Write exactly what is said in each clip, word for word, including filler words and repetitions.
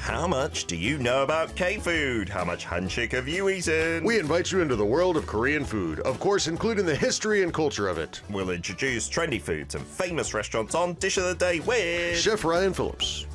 How much do you know about K-food? How much hanchik have you eaten? We invite you into the world of Korean food, of course, including the history and culture of it. We'll introduce trendy foods and famous restaurants on Dish of the Day with Chef Ryan Phillips.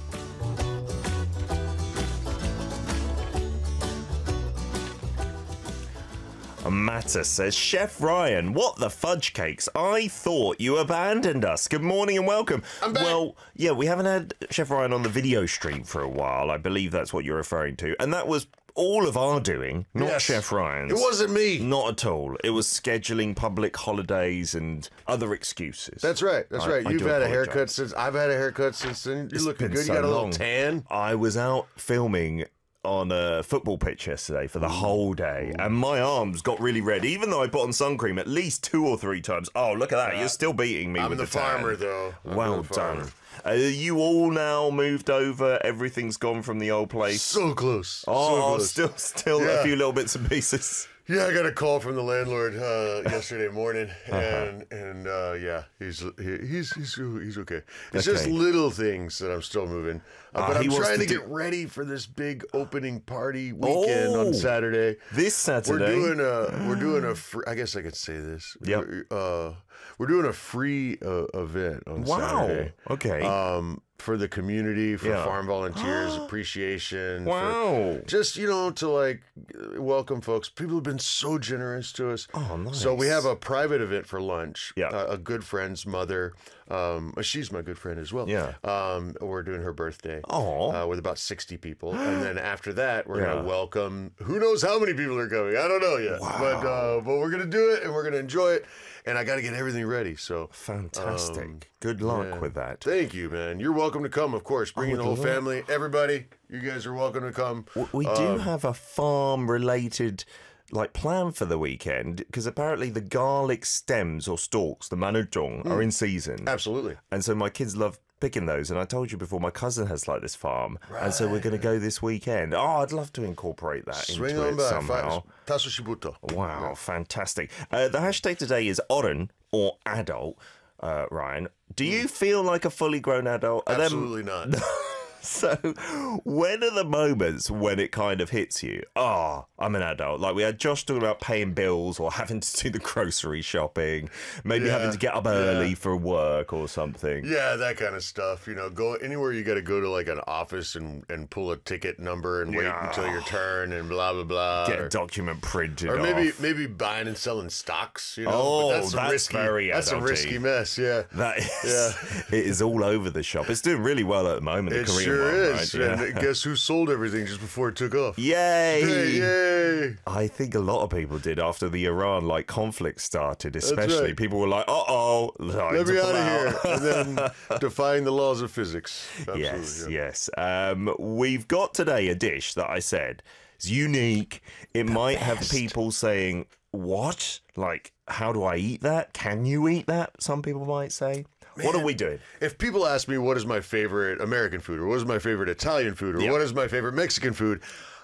Matter says, Chef Ryan, what the fudge cakes? I thought you abandoned us. Good morning and welcome. I'm back. Well, yeah, we haven't had Chef Ryan on the video stream for a while. I believe that's what you're referring to. And that was all of our doing, not Yes. Chef Ryan's. It wasn't me. Not at all. It was scheduling public holidays and other excuses. That's right. That's I- right. I You've do had a apologise. haircut since I've had a haircut since then. You're It's looking been good. so you got a long. little tan. I was out filming on a football pitch yesterday for the whole day, and my arms got really red, even though I put on sun cream at least two or three times. Oh, look at that. You're still beating me I'm with the the tan. farmer, though. I'm Well the farmer. done. Are you all now moved over? Everything's gone from the old place? So close. Oh, so close. still still Yeah. a few little bits and pieces. Yeah, I got a call from the landlord uh, yesterday morning, Uh-huh. and and uh, yeah, he's he, he's he's he's okay. It's just Okay. little things that I'm still moving, uh, Ah, but he I'm wants trying to to, do- get ready for this big opening party weekend Oh. on Saturday. This Saturday? we're doing a we're doing a free, I guess I could say this. Yep. We're, uh, we're doing a free uh, event on Wow. Saturday. Okay. Um, for the community, for Yeah. farm volunteers, appreciation. for Wow. just, you know, to like welcome folks. People have been so generous to us. Oh, nice. So we have a private event for lunch. Yeah. Uh, a good friend's mother. Um, she's my good friend as well. Yeah. Um, we're doing her birthday. Aw. Uh, with about sixty people. And then after that, we're Yeah. going to welcome, who knows how many people are coming. I don't know yet. Wow. But, uh, but we're going to do it and we're going to enjoy it. And I got to get everything ready. So Fantastic. um, Good luck yeah. with that. Thank you, man. You're welcome to come, of course. Bring I in the would whole love- family. Everybody, you guys are welcome to come. W- We do Um, have a farm-related like plan for the weekend because apparently the garlic stems or stalks, the manujong, are in season, Absolutely. and so my kids love picking those. And I told you before, my cousin has like this farm, and so we're going to go this weekend. Oh, I'd love to incorporate that Swing into on it by. somehow. Tasso Shibuto. Wow, fantastic! Uh, the hashtag today is Oren or adult. Uh, Ryan, do you feel like a fully grown adult? Are them- Absolutely not. So, when are the moments when it kind of hits you? Oh, I'm an adult. Like we had Josh talking about paying bills or having to do the grocery shopping, maybe Yeah, having to get up early yeah. for work or something. Yeah, that kind of stuff. You know, go anywhere you got to go to like an office and, and pull a ticket number and wait Yeah. until your turn and blah blah blah. Get or, a document printed or maybe off. maybe buying and selling stocks. You know, Oh, But that's, a that's risky, very That's a adulty. risky mess. Yeah, That is, Yeah. it is all over the shop. It's doing really well at the moment. The it Korean sure one, is. right? And guess who sold everything just before it took off? Yay! Hey, yay! I think a lot of people did after the Iran like conflict started, especially. right. People were like, "Uh oh, Let me out of here, and then defying the laws of physics. Absolutely, Yes, yeah. yes. Um, we've got today a dish that I said is unique. It might have people saying, "What? Like, how do I eat that? Can you eat that?" Some people might say. What are we doing? If people ask me what is my favorite American food, or what is my favorite Italian food, or Yeah. what is my favorite Mexican food,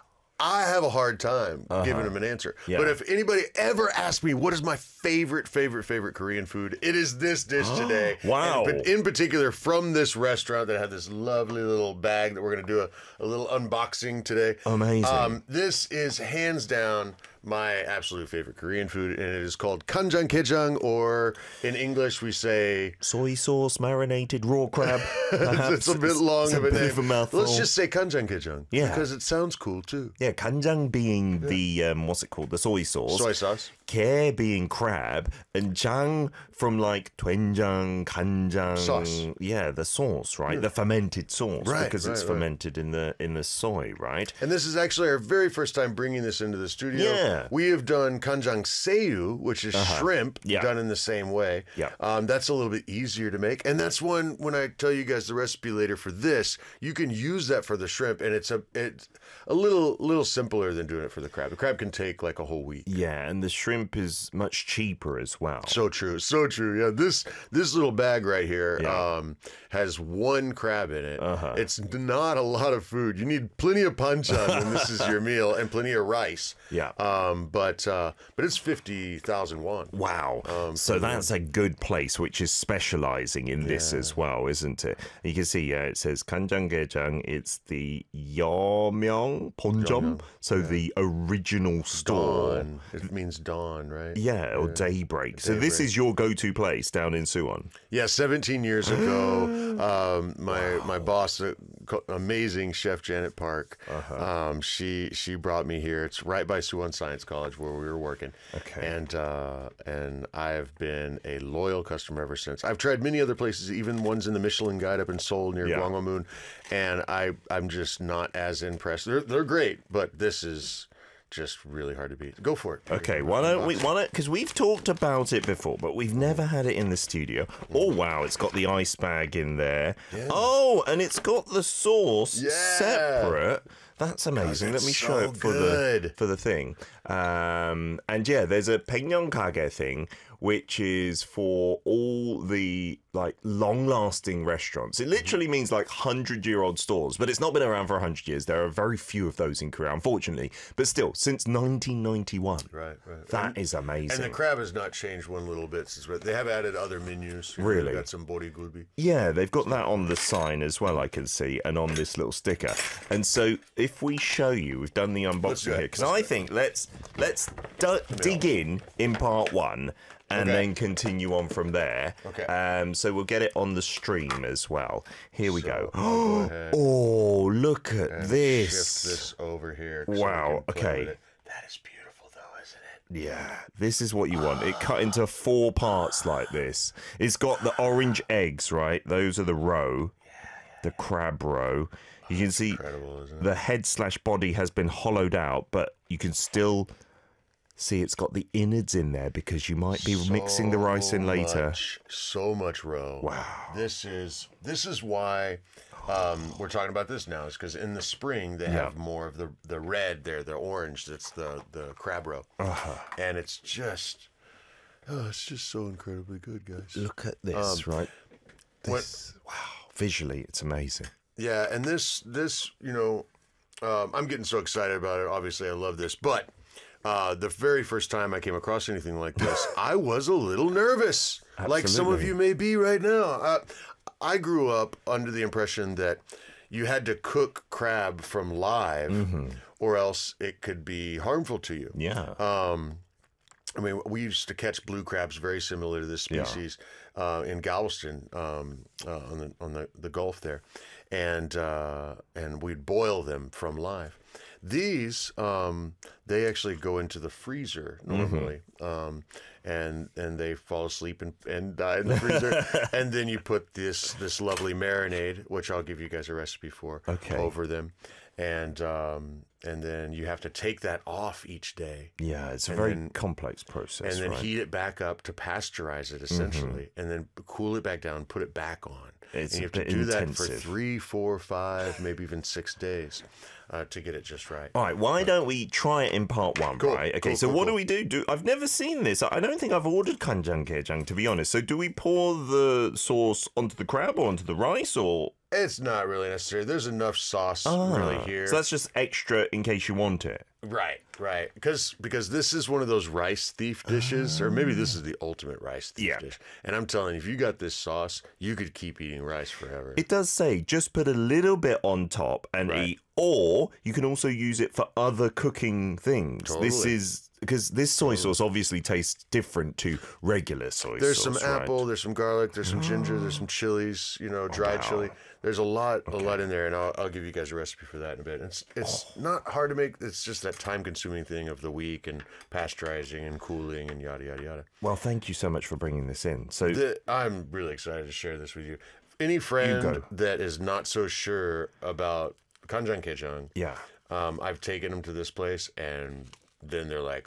I have a hard time giving them an answer. Yeah. But if anybody ever asks me what is my favorite, favorite, favorite Korean food, it is this dish today. Wow. And in particular, from this restaurant that had this lovely little bag that we're going to do a, a little unboxing today. Amazing. Um, this is hands down my absolute favorite Korean food, and it is called kanjang-kejang, or in English we say Soy sauce, marinated raw crab. Perhaps. it's a bit long It's of a, bit name. of a mouthful. Let's just say kanjang-kejang. Yeah. Because it sounds cool too. Yeah, kanjang being the, um, what's it called? The soy sauce. Soy sauce. Ke being crab, and jang from like doenjang, kanjang. Sauce. Yeah, the sauce, right? The fermented sauce. Right, because it's right, right. fermented in the in the soy, right? And this is actually our very first time bringing this into the studio. Yeah. We have done kanjang seiyu, which is shrimp Yeah. done in the same way. Yeah. Um, that's a little bit easier to make. And that's one, when I tell you guys the recipe later for this, you can use that for the shrimp, and it's a it's a little little simpler than doing it for the crab. The crab can take like a whole week. Yeah, and the shrimp shrimp is much cheaper as well. So true, so true. Yeah, this this little bag right here Yeah. um, has one crab in it. Uh-huh. It's not a lot of food. You need plenty of panchan when this is your meal, and plenty of rice. Yeah. Um, but uh, but it's fifty thousand won. Wow. so that's a good place which is specializing in this as well, isn't it? You can see uh, it says 간장게장. It's the 여명 본점, so the original store. Dawn. It means dawn, right? Yeah, or daybreak. So this is your go-to place down in Suwon. Yeah, seventeen years ago, um, my my boss, uh, co- amazing chef Janet Park, um, she she brought me here. It's right by Suwon Science College where we were working. Okay. And uh, and I've been a loyal customer ever since. I've tried many other places, even ones in the Michelin Guide up in Seoul near Yeah. Gwanghwamun, and I I'm just not as impressed. They're they're great, but this is just really hard to beat. Go for it. Okay, why don't we? Why don't? Because we've talked about it before, but we've never had it in the studio. Oh wow, it's got the ice bag in there. Oh, and it's got the sauce Yeah. separate. That's amazing. Let it's me show so it for the good. for the thing. Um, and yeah, there's a 백년가게 thing, which is for all the like long-lasting restaurants. It literally means like hundred-year-old stores, but it's not been around for a hundred years. There are very few of those in Korea, unfortunately. But still, since nineteen ninety-one, Right, right. that is amazing. And the crab has not changed one little bit since we- they have added other menus. You know, Really? they've got some bori gulbi. Yeah, they've got that on the sign as well, I can see, and on this little sticker. And so, if we show you, we've done the do unboxing it. here, because Let's I do it. think let's let's d- dig in in part one and Okay. then continue on from there. Okay. Um, so we'll get it on the stream as well. Here we go. I'll go ahead Oh, look at and this. Shift this over here. so we Wow, can play okay. with it. That is beautiful, though, isn't it? Yeah, this is what you want. It cut into four parts like this. It's got the orange eggs, right? Those are the roe, the crab roe. You can see Incredible, isn't it? the head slash body has been hollowed out, but you can still see it's got the innards in there because you might be mixing the rice in So later. much- so much roe. Wow. This is this is why um, we're talking about this now. Is because in the spring they have more of the the red there, the orange. That's the the crab roe, Uh-huh. and it's just oh, it's just so incredibly good, guys. Look at this, right? This, wow, visually it's amazing. Yeah, and this this you know, um, I'm getting so excited about it. Obviously, I love this, but uh, the very first time I came across anything like this, I was a little nervous, like some of Absolutely. you may be right now. Uh, I grew up under the impression that you had to cook crab from live, Mm-hmm. or else it could be harmful to you. Yeah. Um, I mean, we used to catch blue crabs very similar to this Yeah. species uh, in Galveston um, uh, on the on the, the Gulf there, and uh, and we'd boil them from live. These um, they actually go into the freezer normally, um, and and they fall asleep and, and die in the freezer, and then you put this this lovely marinade, which I'll give you guys a recipe for, Okay. over them, and um, and then you have to take that off each day. Yeah, it's a and very then- complex process, And then right? heat it back up to pasteurize it, essentially, and then cool it back down, put it back on. It's and you a have to bit do that intensive. for three, four, five, maybe even six days uh, to get it just right. All right, why don't we try it in part one, Cool, right? Okay, cool, so cool, what do cool. we do? Do I've never seen this. I don't think I've ordered kanjanggaejang, to be honest. So do we pour the sauce onto the crab or onto the rice, or It's not really necessary. There's enough sauce really here. Ah, so that's just extra in case you want it. Right, right. Because because this is one of those rice thief dishes, or maybe this is the ultimate rice thief Yeah. dish. And I'm telling you, if you got this sauce, you could keep eating rice forever. It does say just put a little bit on top and Right. eat, or you can also use it for other cooking things. This Totally. is because this soy sauce obviously tastes different to regular soy There's sauce. some right? apple, there's some garlic, there's some ginger, there's some chilies, you know, dried wow. chili. There's a lot, a lot in there, and I'll, I'll give you guys a recipe for that in a bit. It's it's not hard to make. It's just that time-consuming thing of the week and pasteurizing and cooling and yada yada yada. Well, thank you so much for bringing this in. So The, I'm really excited to share this with you. Any friend go. that is not so sure about kanjanggaejang, yeah. um, I've taken them to this place, and then they're like,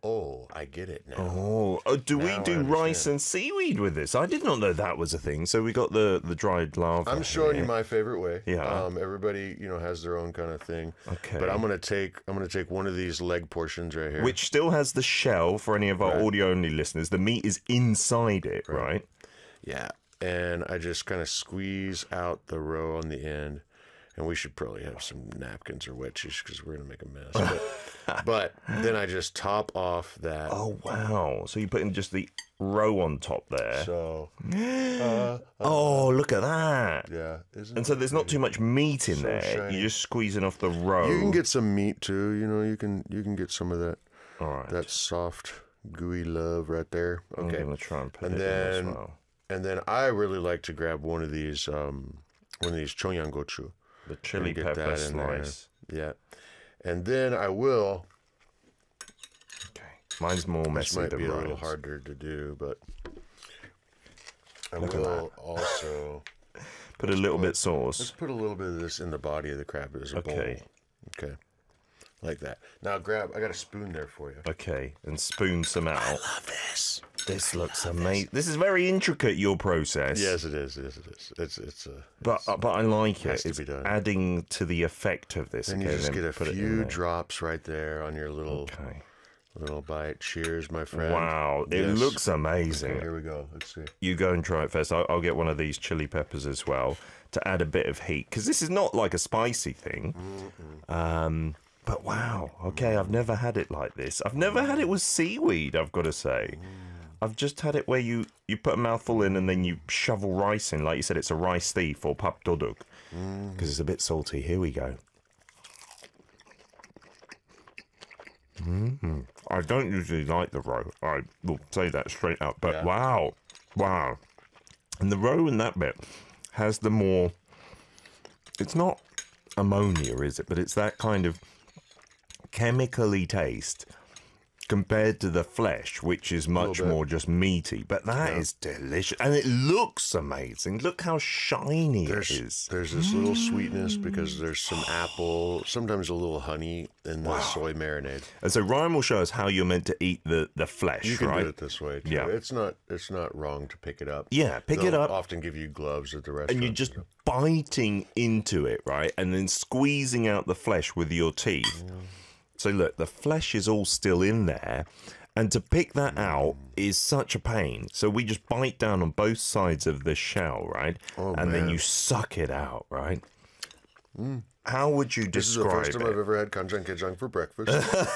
Oh, I get it now. Oh, oh do Now we I do understand. rice and seaweed with this? I did not know that was a thing. So we got the, the dried lava. I'm showing here. you my favorite way. Yeah. Um, everybody, you know, has their own kind of thing. Okay. But I'm gonna take I'm gonna take one of these leg portions right here. Which still has the shell for any of our Right. audio-only listeners. The meat is inside it, right? Yeah. And I just kind of squeeze out the row on the end. And we should probably have some napkins or wet tissues because we're gonna make a mess. But, but then I just top off that. Oh, wow. So you're putting just the row on top there. So. Uh, Oh, look at that. yeah. Isn't And so there's not too much meat in So there. shiny. You're just squeezing off the row. You can get some meat too. You know, you can you can get some of that All right. that soft gooey love right there. I'm Okay. going to try and put And it in then- as well. And then I really like to grab one of these um one of these chongyanggochu. The chili get pepper that in there. slice. Yeah. And then I will Okay. Mine's more this messy might than be a little Ryan's. harder to do, but I Look at will also Put a little bit let's sauce. put a little bit of this in the body of the crab as a Okay. bowl. Okay. Like that. Now grab I got a spoon there for you. Okay. And spoon some out. Love this. This looks amazing. This is very intricate, your process. Yes, it is. Yes, it is. It's it's a. But but I like has it. to It's be done. adding to the effect of this. And you Okay, just then get a put it in few there. drops right there on your little Okay. little bite. Cheers, my friend. Wow, it Yes. looks amazing. Okay, here we go. Let's see. You go and try it first. I'll, I'll get one of these chili peppers as well to add a bit of heat because this is not like a spicy thing. Um, but wow, okay, I've never had it like this. I've never had it with seaweed. I've got to say, I've just had it where you you put a mouthful in and then you shovel rice in, like you said, it's a rice thief or pap doduk because it's a bit salty. Here we go. Mm. I don't usually like the roe. I will say that straight up. But Yeah. wow, wow. And the roe in that bit has the more, it's not ammonia, is it? But it's that kind of chemically taste compared to the flesh, which is much bit. more just meaty. But that is delicious. And it looks amazing. Look how shiny There's it is. there's this little sweetness because there's some apple, sometimes a little honey in the soy marinade. And so Ryan will show us how you're meant to eat the, the flesh, You can right? do it this way too. Yeah. It's not it's not wrong to pick it up. Yeah, pick it They'll up. Often give you gloves at the restaurant. And you're just biting into it, right? And then squeezing out the flesh with your teeth. So look, the flesh is all still in there. And to pick that out is such a pain. So we just bite down on both sides of the shell, right? Oh, and then man. you suck it out, right? How would you This is the describe first time I've it? ever had kanjang kejang for breakfast.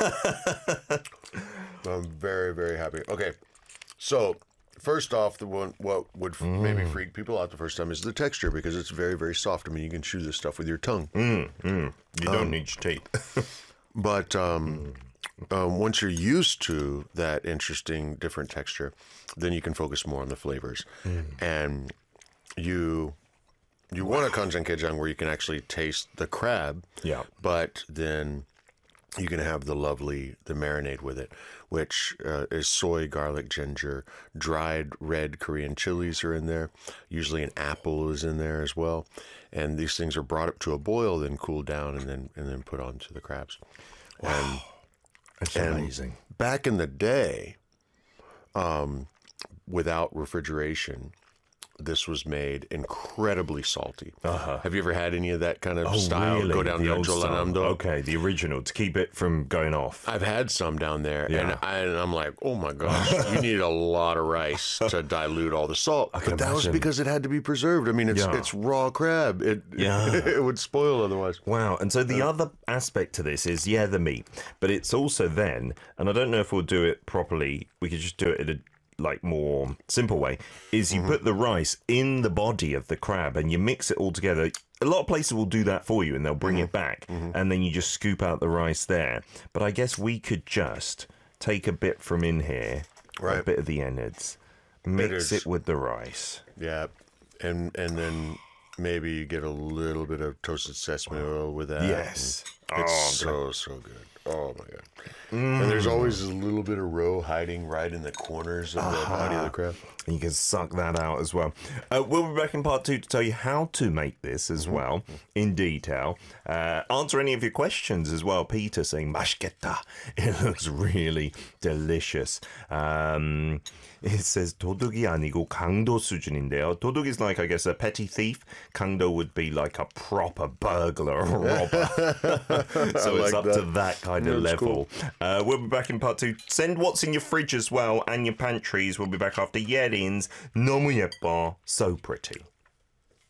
I'm very, very happy. Okay, so first off, the one what would f maybe freak people out the first time is the texture because it's very, very soft. I mean, you can chew this stuff with your tongue. You Um, don't need your teeth. But um, um, once you're used to that interesting, different texture, then you can focus more on the flavors, and you you want a kanjang kejang where you can actually taste the crab. Yeah. But then you can have the lovely the marinade with it, which uh, is soy, garlic, ginger, dried red Korean chilies are in there. Usually an apple is in there as well, and these things are brought up to a boil, then cooled down, and then and then put onto the crabs. And It's and amazing. back in the day, um, without refrigeration, this was made incredibly salty. Uh-huh. Have you ever had any of that kind of style? Go down the to old style. Jolanamdo? Okay, the original to keep it from going off. I've had some down there, Yeah. and, I, and I'm like, oh my gosh, you need a lot of rice to dilute all the salt. can But that was imagine. because it had to be preserved. I mean, it's Yeah. it's raw crab. It Yeah. it would spoil otherwise. Wow. And so the other aspect to this is, yeah, the meat, but it's also then, and I don't know if we'll do it properly, we could just do it in a like more simple way, is you put the rice in the body of the crab and you mix it all together. A lot of places will do that for you and they'll bring it back and then you just scoop out the rice there. But I guess we could just take a bit from in here, a Right. bit of the innards, mix is. it with the rice. Yeah, and and then maybe you get a little bit of toasted sesame oil with that. Yes. It's so, so good. Oh, my God. Mm. And there's always a little bit of roe hiding right in the corners of the uh-huh. body of the crab. And you can suck that out as well. Uh, we'll be back in part two to tell you how to make this as mm-hmm. well, in detail. Uh, answer any of your questions as well. Peter saying, 맛있겠다. It looks really delicious. Um, it says, 도둑이 아니고 강도 수준인데요. 도둑 is like, I guess, a petty thief. 강도 would be like a proper burglar or robber. So it's like up that. to that kind of That's level. Cool. Uh, we'll be back in part two. Send what's in your fridge as well and your pantries. We'll be back after Yerin's 너무 예뻐, so pretty.